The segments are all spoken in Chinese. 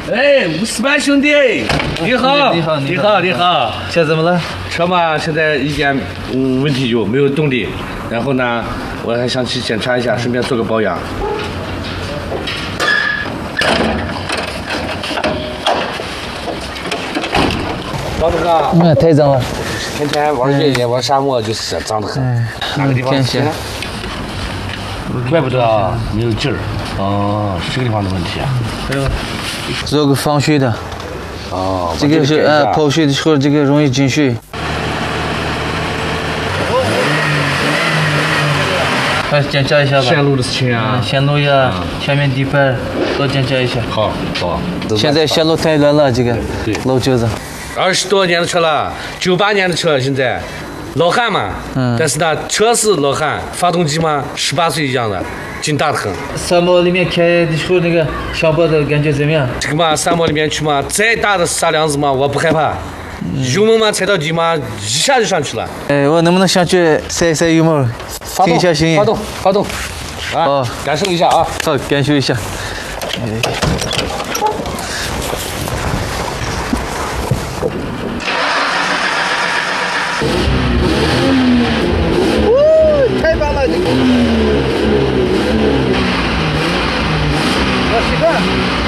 哎，58兄弟，你好，你好。 车怎么了？ 车嘛，现在一点问题有，没有动力。然后呢，我还想去检查一下，顺便做个保养。老董哥， 太脏了。 天天玩越野，玩沙漠就是脏得很。哪个地方行？怪不得啊，没有劲儿。哦，是这个地方的问题啊。 做个防水的。 哦， 这个是泡水的时候，这个容易进水。快检查一下吧。 线路的事情啊。 线路呀，前面底盘都检查一下。 好。 现在线路太乱了，这个老车子。 20多年的车了，98年的车，现在老汉嘛。但是呢，车是老汉，发动机嘛，18岁一样的，劲大的很。 沙漠里面开的时候，那个上坡的感觉怎么样？ 这个嘛，沙漠里面去嘛，再大的沙梁子嘛，我不害怕。油门嘛，踩到底嘛，一下就上去了。 我能不能上去塞油门？静一下心。 发动。啊，感受一下啊。 好，感受一下。太棒了！好习惯。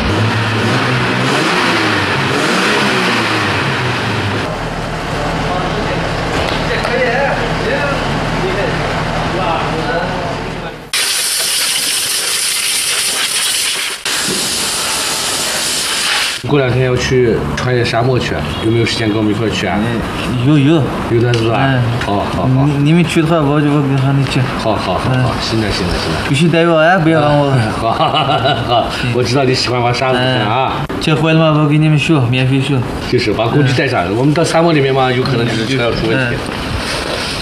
过2天要去穿越沙漠去，有没有时间跟我们一块去啊？有的是吧？好。 你们去的话，我跟你去。 好，行了。 必须带我啊，不要让我。 好，我知道你喜欢玩沙子啊。 车坏了嘛，我给你们修，免费修。 就是把工具带上，我们到沙漠里面嘛，有可能就是车要出问题。